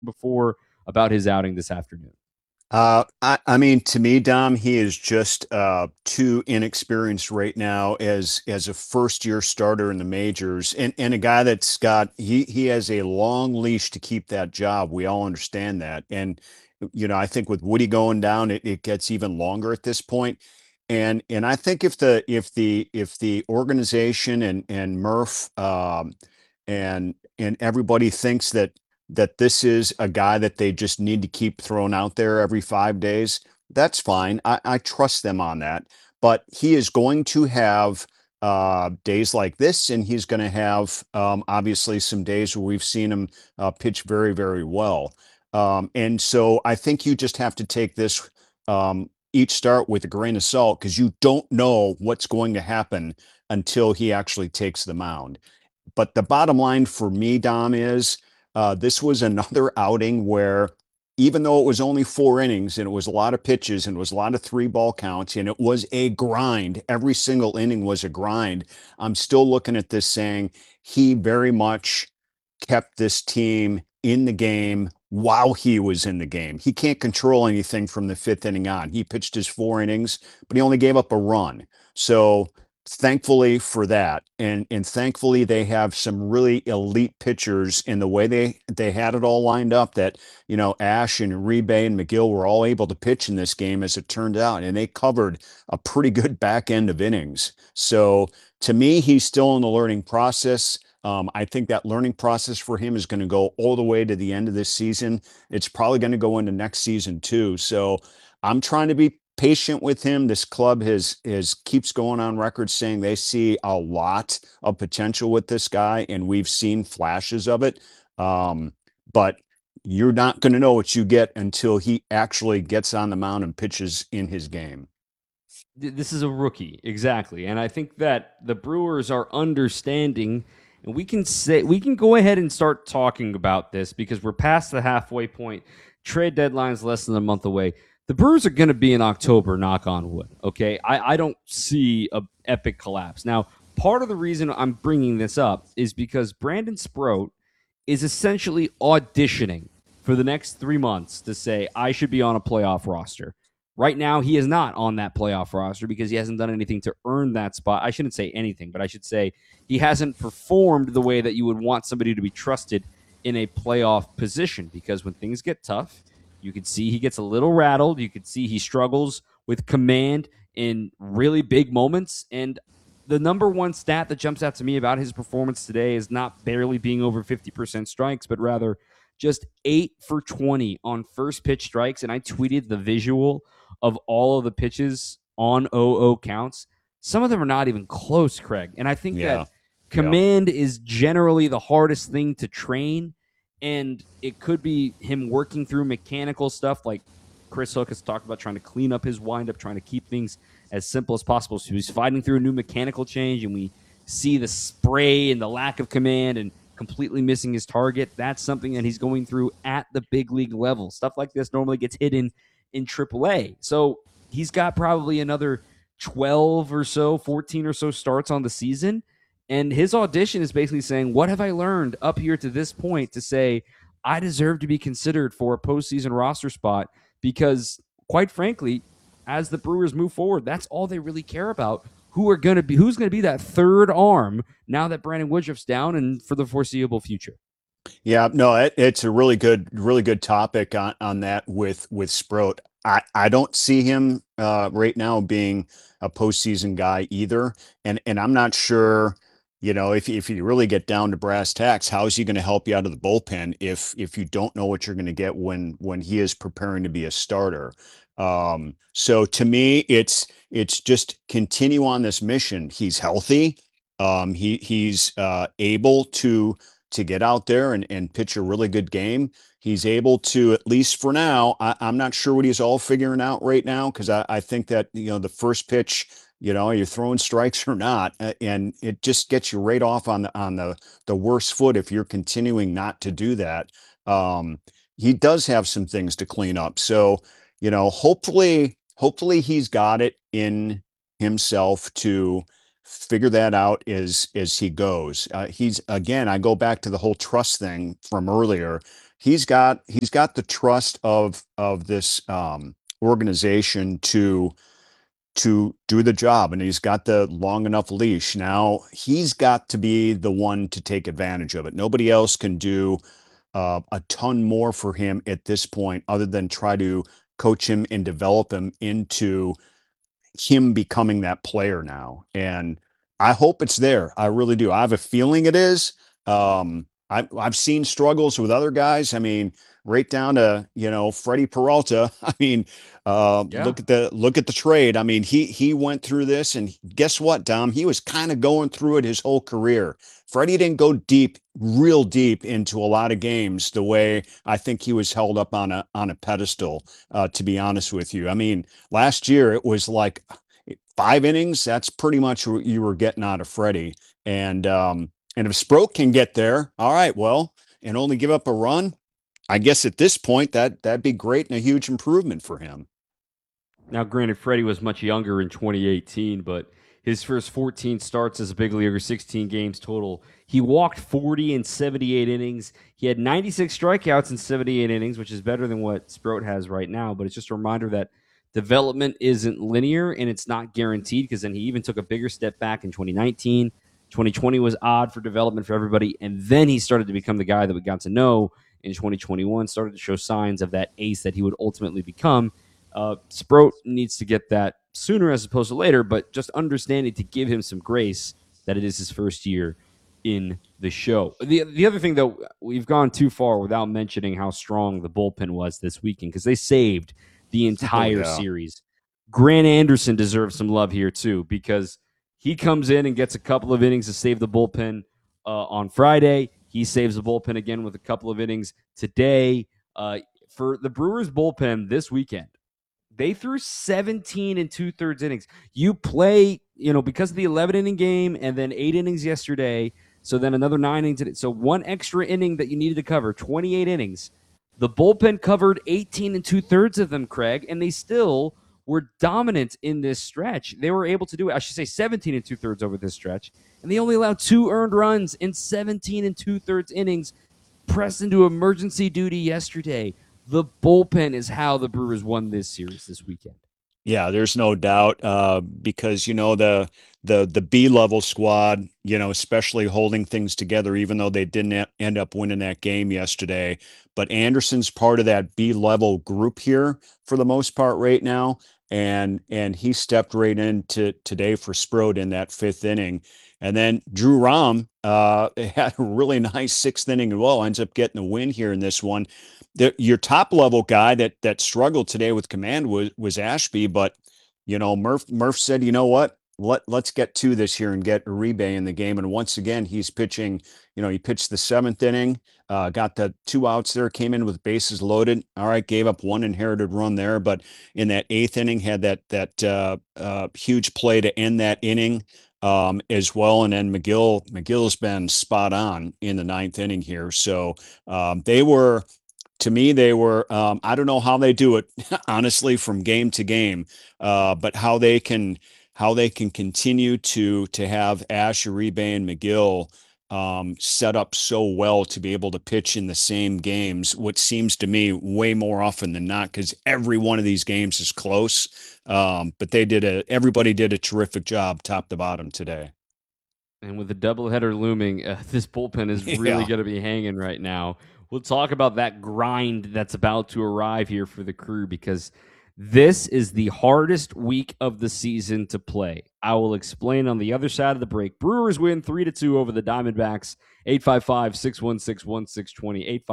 before about his outing this afternoon? I mean, to me, Dom, he is just too inexperienced right now as a first year starter in the majors, and a guy that's got he has a long leash to keep that job. We all understand that, and I think with Woody going down, it gets even longer at this point. And I think if the organization and Murph and everybody thinks that this is a guy that they just need to keep throwing out there every 5 days, that's fine. I trust them on that. But he is going to have days like this, and he's going to have obviously some days where we've seen him pitch very, very well. And so I think you just have to take this each start with a grain of salt because you don't know what's going to happen until he actually takes the mound. But the bottom line for me, Dom, is this was another outing where, even though it was only 4 innings and it was a lot of pitches and it was a lot of three ball counts and it was a grind, every single inning was a grind. I'm still looking at this saying he very much kept this team in the game while he was in the game. He can't control anything from the fifth inning on. He pitched his 4 innings, but he only gave up a run. So thankfully for that, and thankfully they have some really elite pitchers in the way they had it all lined up, that Ash and Uribe and McGill were all able to pitch in this game as it turned out, and they covered a pretty good back end of innings. So to me, he's still in the learning process. I think that learning process for him is going to go all the way to the end of this season. It's probably going to go into next season too. So I'm trying to be patient with him. This club has keeps going on record saying they see a lot of potential with this guy, and we've seen flashes of it. But you're not going to know what you get until he actually gets on the mound and pitches in his game. This is a rookie, exactly. And I think that the Brewers are understanding, and we can go ahead and start talking about this because we're past the halfway point. Trade deadline's less than a month away. The Brewers are going to be in October, knock on wood. Okay, I don't see a epic collapse. Now, part of the reason I'm bringing this up is because Brandon Sproat is essentially auditioning for the next 3 months to say I should be on a playoff roster. Right now, he is not on that playoff roster because he hasn't done anything to earn that spot. I shouldn't say anything, but I should say he hasn't performed the way that you would want somebody to be trusted in a playoff position, because when things get tough, you can see he gets a little rattled. You can see he struggles with command in really big moments. And the number one stat that jumps out to me about his performance today is not barely being over 50% strikes, but rather just 8 for 20 on first pitch strikes. And I tweeted the visual of all of the pitches on 0-0 counts. Some of them are not even close, Craig. And I think that Yeah. Yeah. command is generally the hardest thing to train. And it could be him working through mechanical stuff like Chris Hook has talked about, trying to clean up his windup, trying to keep things as simple as possible. So he's fighting through a new mechanical change, and we see the spray and the lack of command and completely missing his target. That's something that he's going through at the big league level. Stuff like this normally gets hidden in AAA. So he's got probably another 12 or so, 14 or so starts on the season. And his audition is basically saying, what have I learned up here to this point to say I deserve to be considered for a postseason roster spot? Because quite frankly, as the Brewers move forward, that's all they really care about. Who's going to be that third arm now that Brandon Woodruff's down and for the foreseeable future? Yeah, no, it's a really good topic on that with Sproat. I don't see him right now being a postseason guy either, and I'm not sure, if you really get down to brass tacks, how is he going to help you out of the bullpen if you don't know what you're going to get when he is preparing to be a starter. So to me, it's just continue on this mission. He's healthy. He's able to get out there and pitch a really good game. He's able to, at least for now. I'm not sure what he's all figuring out right now, because I think that the first pitch, you're throwing strikes or not, and it just gets you right off on the worst foot if you're continuing not to do that. Um, he does have some things to clean up, so hopefully he's got it in himself to figure that out as he goes. He's, again, I go back to the whole trust thing from earlier. he's got the trust of this organization to do the job, and he's got the long enough leash. Now he's got to be the one to take advantage of it. Nobody else can do a ton more for him at this point, other than try to coach him and develop him into him becoming that player now. And I hope it's there. I really do. I have a feeling it is. I've seen struggles with other guys. I mean, right down to, Freddie Peralta. I mean, Yeah. look at the trade. I mean, he went through this, and guess what, Dom? He was kind of going through it his whole career. Freddie didn't go real deep into a lot of games the way I think he was held up on a pedestal, to be honest with you. I mean, last year it was like 5 innings. That's pretty much what you were getting out of Freddie. And if Sproat can get there, all right, well, and only give up a run, I guess at this point that'd be great and a huge improvement for him. Now, granted, Freddie was much younger in 2018, but his first 14 starts as a big leaguer, 16 games total. He walked 40 in 78 innings. He had 96 strikeouts in 78 innings, which is better than what Sproat has right now. But it's just a reminder that development isn't linear and it's not guaranteed, because then he even took a bigger step back in 2019. 2020 was odd for development for everybody, and then he started to become the guy that we got to know in 2021, started to show signs of that ace that he would ultimately become. Sproat needs to get that sooner as opposed to later, but just understanding to give him some grace that it is his first year in the show. The other thing, though, we've gone too far without mentioning how strong the bullpen was this weekend, because they saved the entire series. Grant Anderson deserves some love here, too, because he comes in and gets a couple of innings to save the bullpen on Friday. He saves the bullpen again with a couple of innings today. For the Brewers bullpen this weekend, they threw 17 and 2/3 innings. You play, because of the 11-inning game and then 8 innings yesterday, so then another 9 innings today. So one extra inning that you needed to cover, 28 innings. The bullpen covered 18 and 2/3 of them, Craig, and they still were dominant in this stretch. They were able to do it, I should say 17 and 2/3 over this stretch, and they only allowed 2 earned runs in 17 and 2/3 innings, pressed into emergency duty yesterday. The bullpen is how the Brewers won this series this weekend. Yeah, there's no doubt, because the B-level squad, especially holding things together, even though they didn't end up winning that game yesterday. But Anderson's part of that B-level group here for the most part right now, and he stepped right into today for Sproat in that 5th inning. And then Drew Rom had a really nice 6th inning as well, ends up getting the win here in this one. Your top level guy that struggled today with command was Ashby, but Murph said, you know what, let's get to this here and get Uribe in the game. And once again, he's pitching. He pitched the 7th inning, got the 2 outs there, came in with bases loaded. All right, gave up 1 inherited run there, but in that 8th inning had that huge play to end that inning as well. And then McGill's been spot on in the 9th inning here. So they were. To me, they were, I don't know how they do it, honestly, from game to game, but how they can continue to have Ash, Uribe, and McGill set up so well to be able to pitch in the same games, what seems to me way more often than not, because every one of these games is close. But everybody did a terrific job top to bottom today. And with the doubleheader looming, this bullpen is really going to be hanging right now. We'll talk about that grind that's about to arrive here for the Crew, because this is the hardest week of the season to play. I will explain on the other side of the break. Brewers win 3-2 over the Diamondbacks. 855-616-1620.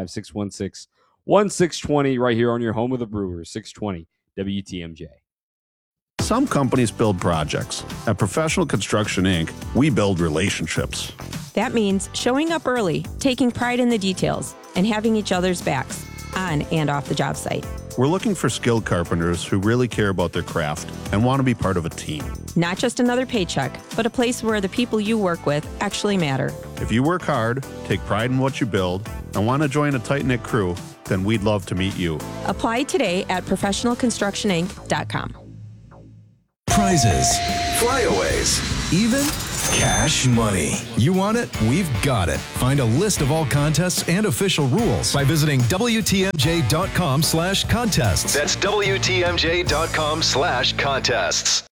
855-616-1620 right here on your home of the Brewers. 620 WTMJ. Some companies build projects. At Professional Construction, Inc., we build relationships. That means showing up early, taking pride in the details, and having each other's backs, on and off the job site. We're looking for skilled carpenters who really care about their craft and want to be part of a team. Not just another paycheck, but a place where the people you work with actually matter. If you work hard, take pride in what you build, and want to join a tight-knit crew, then we'd love to meet you. Apply today at professionalconstructioninc.com. Prizes, flyaways, even cash money. You want it? We've got it. Find a list of all contests and official rules by visiting WTMJ.com/contests. That's WTMJ.com/contests.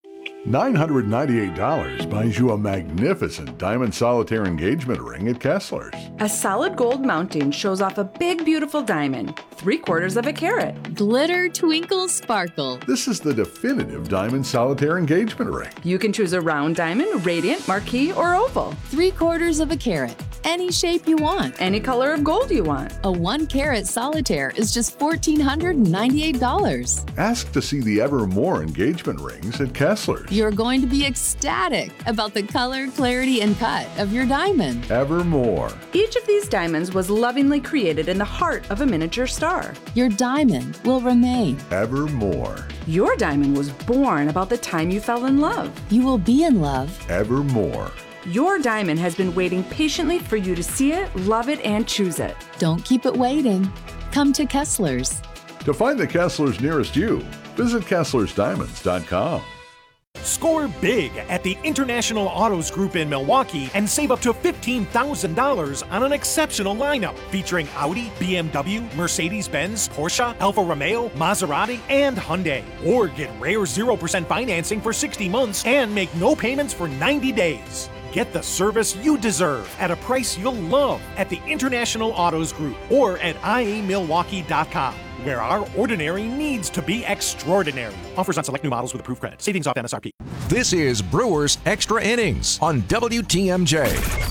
$998 buys you a magnificent diamond solitaire engagement ring at Kessler's. A solid gold mounting shows off a big, beautiful diamond, 3/4 of a carat. Glitter, twinkle, sparkle. This is the definitive diamond solitaire engagement ring. You can choose a round diamond, radiant, marquise, or oval. 3/4 of a carat. Any shape you want. Any color of gold you want. A 1-carat solitaire is just $1,498. Ask to see the Evermore engagement rings at Kessler's. You're going to be ecstatic about the color, clarity, and cut of your diamond. Evermore. Each of these diamonds was lovingly created in the heart of a miniature star. Your diamond will remain. Evermore. Your diamond was born about the time you fell in love. You will be in love. Evermore. Your diamond has been waiting patiently for you to see it, love it, and choose it. Don't keep it waiting. Come to Kessler's. To find the Kessler's nearest you, visit KesslersDiamonds.com. Score big at the International Autos Group in Milwaukee and save up to $15,000 on an exceptional lineup featuring Audi, BMW, Mercedes-Benz, Porsche, Alfa Romeo, Maserati, and Hyundai. Or get rare 0% financing for 60 months and make no payments for 90 days. Get the service you deserve at a price you'll love at the International Autos Group or at iamilwaukee.com, where our ordinary needs to be extraordinary. Offers on select new models with approved credit. Savings off MSRP. This is Brewers Extra Innings on WTMJ.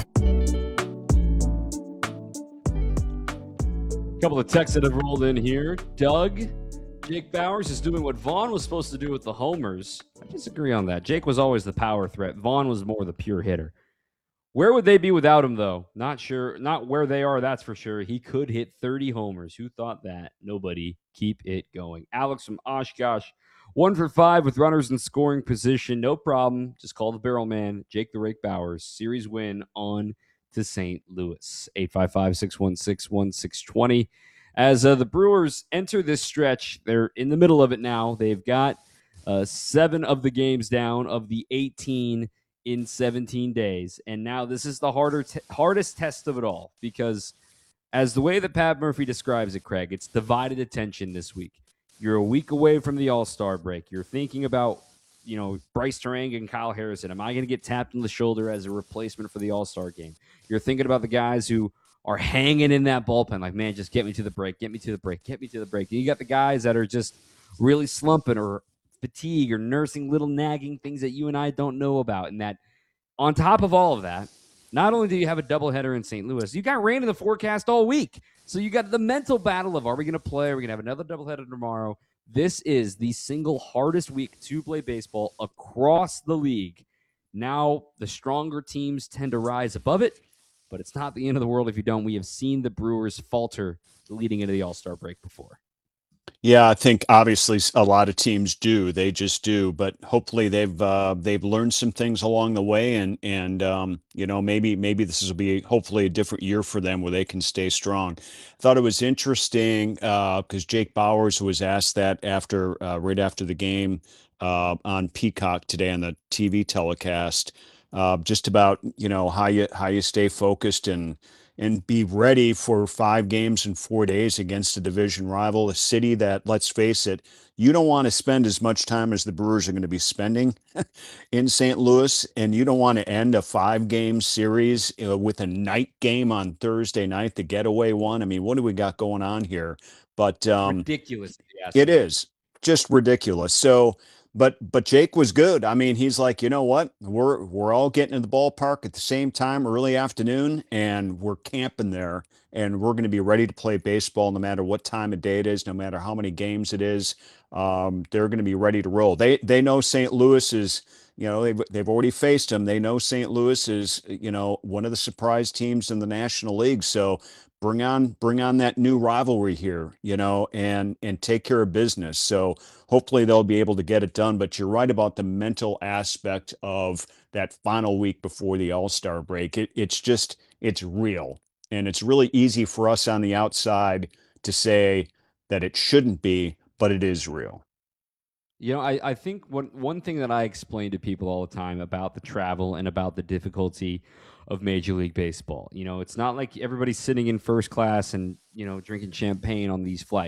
Couple of texts that have rolled in here. Doug, Jake Bauers is doing what Vaughn was supposed to do with the homers. I disagree on that. Jake was always the power threat. Vaughn was more the pure hitter. Where would they be without him, though? Not sure. Not where they are, that's for sure. He could hit 30 homers. Who thought that? Nobody. Keep it going. Alex from Oshkosh, 1 for 5 with runners in scoring position. No problem. Just call the barrel man, Jake the Rake Bauers. Series win on to St. Louis. 855-616-1620. As the Brewers enter this stretch, they're in the middle of it now. They've got 7 of the games down of the 18 in 17 days. And now this is the hardest test of it all, because as the way that Pat Murphy describes it, Craig, it's divided attention this week. You're a week away from the All-Star break. You're thinking about, Bryce Terang and Kyle Harrison. Am I going to get tapped on the shoulder as a replacement for the All-Star game? You're thinking about the guys who are hanging in that bullpen, like, man, just get me to the break, get me to the break, get me to the break. And you got the guys that are just really slumping or fatigue or nursing little nagging things that you and I don't know about. And that on top of all of that, not only do you have a doubleheader in St. Louis, you got rain in the forecast all week. So you got the mental battle of, are we going to play? Are we going to have another doubleheader tomorrow? This is the single hardest week to play baseball across the league. Now the stronger teams tend to rise above it, but it's not the end of the world if you don't. We have seen the Brewers falter leading into the All-Star break before. Yeah, I think obviously a lot of teams do. They just do, but hopefully they've learned some things along the way, and maybe this will be hopefully a different year for them where they can stay strong. Thought it was interesting because Jake Bauers was asked that right after the game on Peacock today on the TV telecast, just about how you stay focused and be ready for 5 games in 4 days against a division rival, a city that, let's face it, you don't want to spend as much time as the Brewers are going to be spending in St. Louis, and you don't want to end a 5-game series with a night game on Thursday night, the getaway one. I mean, what do we got going on here? But ridiculous. It is just ridiculous. So, but Jake was good. I mean, he's like, you know what? We're all getting in the ballpark at the same time, early afternoon, and we're camping there, and we're going to be ready to play baseball no matter what time of day it is, no matter how many games it is. They're going to be ready to roll. They know St. Louis is, they've already faced them. They know St. Louis is, one of the surprise teams in the National League. So bring on that new rivalry here, and take care of business. So hopefully they'll be able to get it done. But you're right about the mental aspect of that final week before the All-Star break. It's real. And it's really easy for us on the outside to say that it shouldn't be, but it is real. You know, I think one thing that I explain to people all the time about the travel and about the difficulty of Major League Baseball. You know, it's not like everybody's sitting in first class and, you know, drinking champagne on these flights.